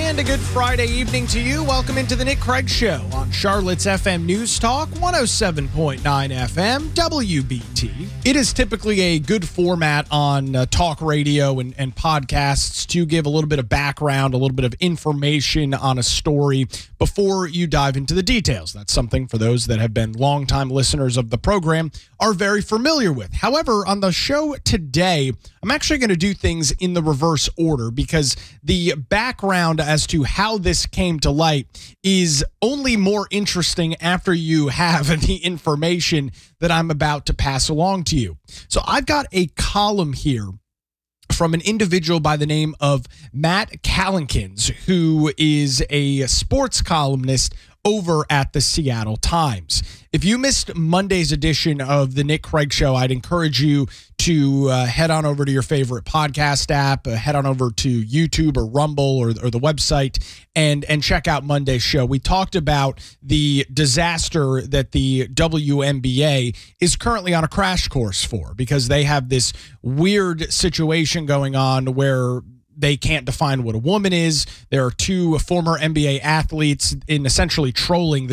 And a good Friday evening to you. Welcome into the Nick Craig Show on Charlotte's FM News Talk, 107.9 FM, WBT. It is typically a good format on talk radio and podcasts to give a little bit of background, a little bit of information on a story before you dive into the details. That's something for those that have been longtime listeners of the program are very familiar with. However, on the show today, I'm actually going to do things in the reverse order because the background as to how this came to light is only more interesting after you have the information that I'm about to pass along to you. So I've got a column here from an individual by the name of Matt Calkins, who is a sports columnist over at the Seattle Times. If you missed Monday's edition of the Nick Craig Show, I'd encourage you to head on over to your favorite podcast app, head on over to YouTube or Rumble or the website and check out Monday's show. We talked about the disaster that the WNBA is currently on a crash course for because they have this weird situation going on where they can't define what a woman is. There are two former NBA athletes in essentially trolling the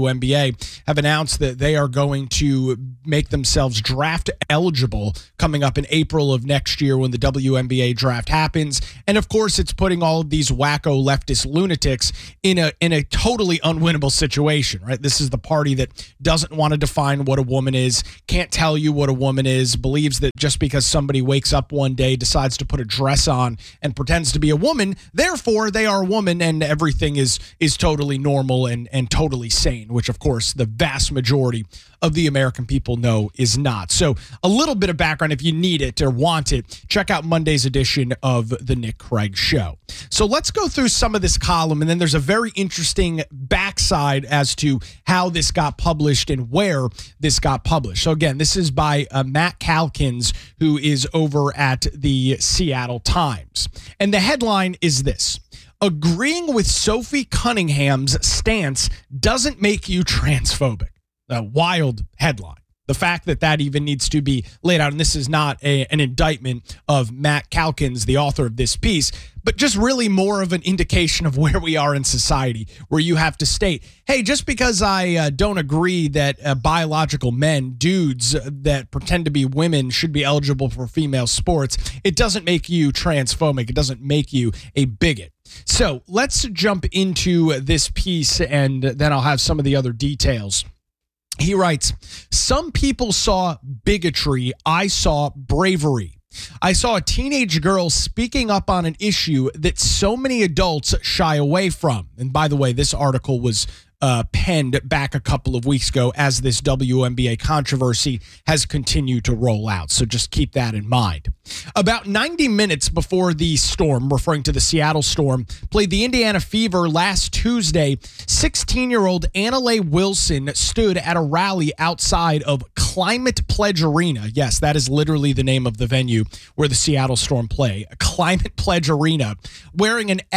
WNBA have announced that they are going to make themselves draft eligible coming up in April of next year when the WNBA draft happens. And of course, it's putting all of these wacko leftist lunatics in a totally unwinnable situation, right? This is the party that doesn't want to define what a woman is, can't tell you what a woman is, believes that just because somebody wakes up one day, decides to put a dress on and pretends to be a woman, therefore they are a woman and everything is totally normal and totally sane, which of course the vast majority of the American people know is not. So a little bit of background if you need it or want it, check out Monday's edition of the Nick Craig Show. So let's go through some of this column, and then there's a very interesting backside as to how this got published and where this got published. So again, this is by Matt Calkins, who is over at the Seattle Times. And the headline is this: agreeing with Sophie Cunningham's stance doesn't make you transphobic. A wild headline. The fact that even needs to be laid out, and this is not an indictment of Matt Calkins, the author of this piece, but just really more of an indication of where we are in society, where you have to state, hey, just because I don't agree that biological men, dudes that pretend to be women should be eligible for female sports, it doesn't make you transphobic. It doesn't make you a bigot. So let's jump into this piece, and then I'll have some of the other details. He writes, some people saw bigotry. I saw bravery. I saw a teenage girl speaking up on an issue that so many adults shy away from. And by the way, this article was penned back a couple of weeks ago as this WNBA controversy has continued to roll out. So just keep that in mind. About 90 minutes before the Storm, referring to the Seattle Storm, played the Indiana Fever last Tuesday, 16-year-old Annalay Wilson stood at a rally outside of Climate Pledge Arena. Yes, that is literally the name of the venue where the Seattle Storm play. Climate Pledge Arena, wearing an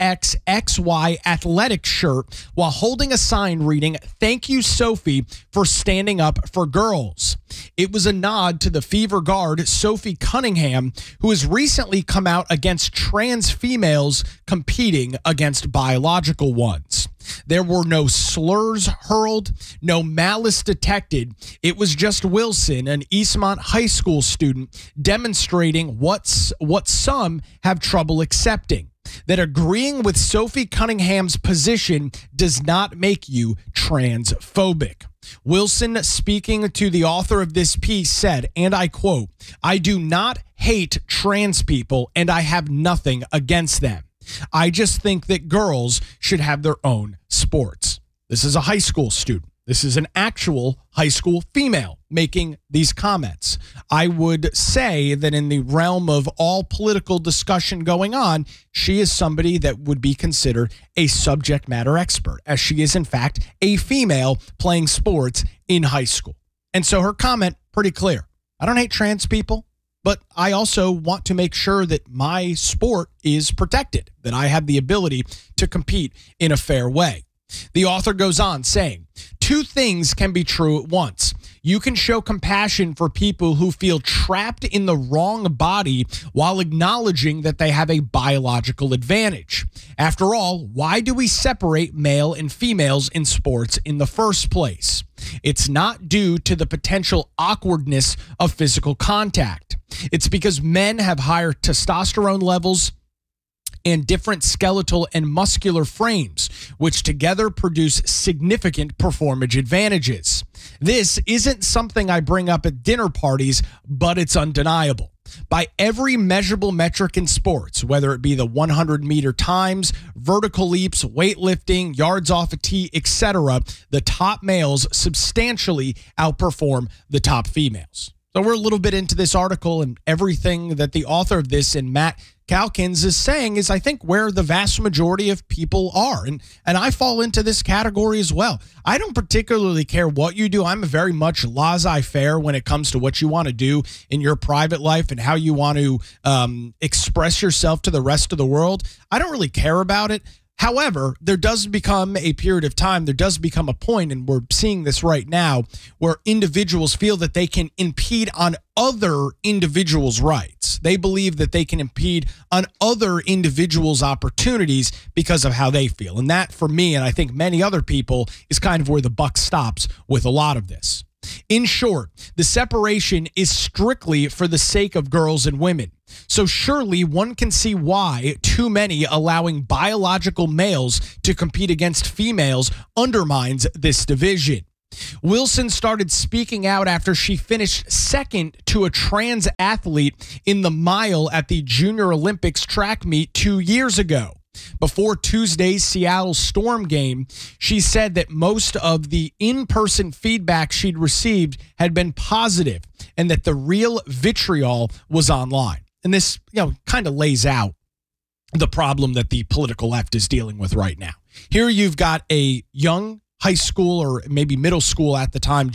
XXXY athletic shirt while holding a sign reading, "Thank you, Sophie, for standing up for girls." It was a nod to the Fever guard, Sophie Cunningham, who has recently come out against trans females competing against biological ones. There were no slurs hurled, no malice detected. It was just Wilson, an Eastmont High School student, demonstrating what some have trouble accepting: that agreeing with Sophie Cunningham's position does not make you transphobic. Wilson, speaking to the author of this piece, said, and I quote, "I do not hate trans people, and I have nothing against them. I just think that girls should have their own sports." This is a high school student. This is an actual high school female making these comments. I would say that in the realm of all political discussion going on, she is somebody that would be considered a subject matter expert, as she is in fact a female playing sports in high school. And so her comment, pretty clear. I don't hate trans people, but I also want to make sure that my sport is protected, that I have the ability to compete in a fair way. The author goes on saying, two things can be true at once. You can show compassion for people who feel trapped in the wrong body while acknowledging that they have a biological advantage. After all, why do we separate male and females in sports in the first place? It's not due to the potential awkwardness of physical contact. It's because men have higher testosterone levels and different skeletal and muscular frames, which together produce significant performance advantages. This isn't something I bring up at dinner parties, but it's undeniable. By every measurable metric in sports, whether it be the 100-meter times, vertical leaps, weightlifting, yards off a tee, etc., the top males substantially outperform the top females. So we're a little bit into this article, and everything that the author of this and Matt Calkins is saying is, I think, where the vast majority of people are. And I fall into this category as well. I don't particularly care what you do. I'm very much laissez-faire when it comes to what you want to do in your private life and how you want to express yourself to the rest of the world. I don't really care about it. However, there does become a period of time, there does become a point, and we're seeing this right now, where individuals feel that they can impede on other individuals' rights. They believe that they can impede on other individuals' opportunities because of how they feel. And that, for me, and I think many other people, is kind of where the buck stops with a lot of this. In short, the separation is strictly for the sake of girls and women. So surely one can see why too many allowing biological males to compete against females undermines this division. Wilson started speaking out after she finished second to a trans athlete in the mile at the Junior Olympics track meet 2 years ago. Before Tuesday's Seattle Storm game, she said that most of the in-person feedback she'd received had been positive and that the real vitriol was online. And this, kind of lays out the problem that the political left is dealing with right now. Here you've got a young high school or maybe middle school at the time